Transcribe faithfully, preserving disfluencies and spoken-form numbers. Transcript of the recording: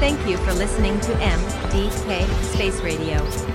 Thank you for listening to M D K Space Radio.